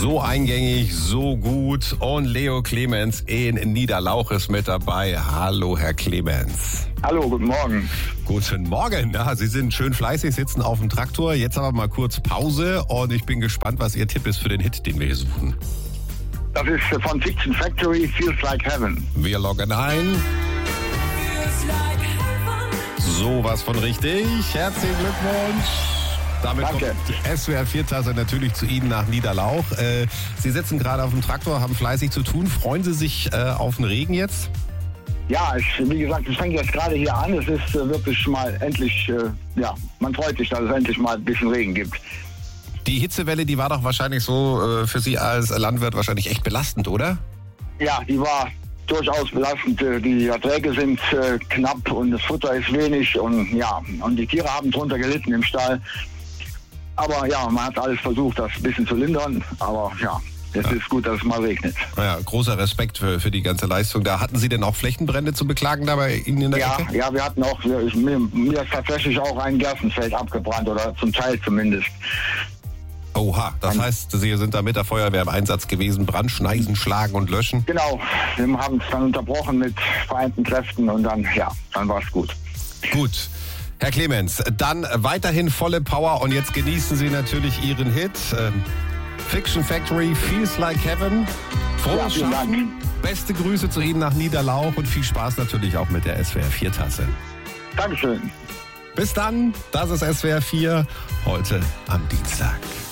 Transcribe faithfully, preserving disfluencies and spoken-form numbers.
So eingängig, so gut. Und Leo Clemens in Niederlauch ist mit dabei. Hallo, Herr Clemens. Hallo, guten Morgen. Guten Morgen. Ja, Sie sind schön fleißig, sitzen auf dem Traktor. Jetzt aber mal kurz Pause und ich bin gespannt, was Ihr Tipp ist für den Hit, den wir hier suchen. Das ist von Fiction Factory, Feels Like Heaven. Wir loggen ein. Sowas von richtig. Herzlichen Glückwunsch. Damit Danke. kommt die S W R vier Tasse natürlich zu Ihnen nach Niederlauch. Äh, Sie sitzen gerade auf dem Traktor, haben fleißig zu tun. Freuen Sie sich äh, auf den Regen jetzt? Ja, ich, wie gesagt, es fängt jetzt gerade hier an. Es ist äh, wirklich mal endlich, äh, ja, man freut sich, dass es endlich mal ein bisschen Regen gibt. Die Hitzewelle, die war doch wahrscheinlich so äh, für Sie als Landwirt wahrscheinlich echt belastend, oder? Ja, die war durchaus belastend. Die Erträge sind äh, knapp und das Futter ist wenig und ja, und die Tiere haben drunter gelitten im Stall. Aber ja, man hat alles versucht, das ein bisschen zu lindern. Aber ja, es ja. ist gut, dass es mal regnet. Ja, großer Respekt für, für die ganze Leistung. Da hatten Sie denn auch Flächenbrände zu beklagen da bei Ihnen in der ja, Ecke? Ja, wir hatten auch, ich, mir, mir ist tatsächlich auch ein Gerstenfeld abgebrannt oder zum Teil zumindest. Oha, das heißt, Sie sind da mit der Feuerwehr im Einsatz gewesen, Brandschneisen schlagen und löschen? Genau, wir haben es dann unterbrochen mit vereinten Kräften und dann, ja, dann war es gut. Gut. Herr Clemens, dann weiterhin volle Power und jetzt genießen Sie natürlich Ihren Hit. Ähm, Fiction Factory, Feels Like Heaven. Frohes ja, Schaffen. Dank. Beste Grüße zu Ihnen nach Niederlauch und viel Spaß natürlich auch mit der S W R vier Tasse. Dankeschön. Bis dann, das ist S W R vier, heute am Dienstag.